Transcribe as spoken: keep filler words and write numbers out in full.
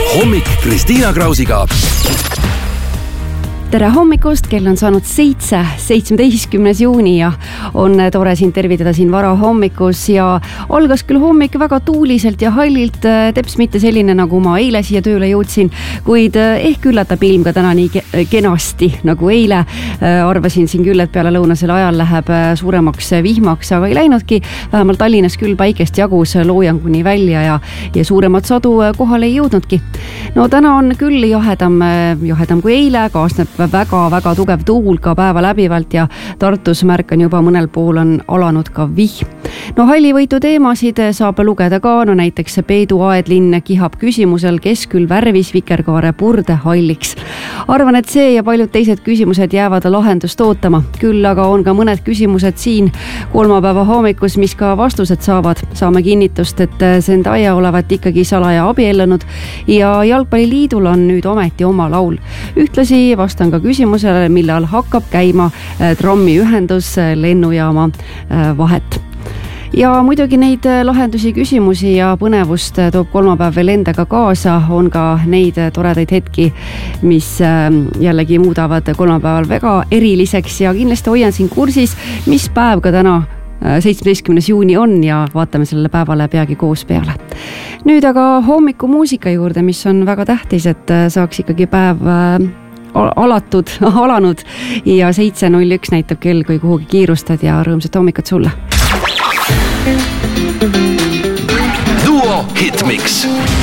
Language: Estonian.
hommik Kristiina Krausiga. Tere hommikust, kell on saanud seitse, seitsmeteistkümnes juuni ja on tore sind tervitada siin varahommikus ja algas küll hommik väga tuuliselt ja hallilt, teps mitte selline, nagu ma eile siia tööle jõudsin, kuid ehk üllatab ilm ka täna nii kenasti nagu eile. Arvasin siin küll, et peale lõunasel ajal läheb suuremaks vihmaks, aga ei läinudki. Vähemalt Tallinnas küll päikest jagus loojanguni välja ja, ja suuremat sadu kohale ei jõudnudki. No täna on küll jahedam, jahedam kui eile, kaasneb väga-väga tugev tuul ka päeva läbivalt ja Tartus märkan juba mõnel pool on alanud ka vihm. No hallivõitu teemasid saab lugeda ka, no näiteks Peedu Aedlinn kihab küsimusel, kes küll värvis vikerkaare purde halliks. Arvan, et see ja paljud teised küsimused jäävad lahendust ootama. Küll aga on ka mõned küsimused siin kolmapäeva hommikus, mis ka vastused saavad. Saame kinnitust, et Zendaya olevat ikkagi salaja abiellunud ja Jalgpalliliidul on nüüd ometi oma laul. Ühtlasi vastan ka küsimusele, millal hakkab käima trammiühendus lennujaama vahet. Ja muidugi neid lahendusi, küsimusi ja põnevust toob kolmapäev veel endaga kaasa. On ka neid toredaid hetki, mis jällegi muudavad kolmapäeval väga eriliseks ja kindlasti hoian siin kursis, mis päev ka täna seitsmeteistkümnes juuni on ja vaatame sellele päevale peagi koos peale. Nüüd aga hommiku muusika juurde, mis on väga tähtis, et saaks ikkagi päev alatud, alanud ja seitse null üks näitab kell, kui kuhugi kiirustad ja rõõmsat hommikut sulle. Duo Hitmix.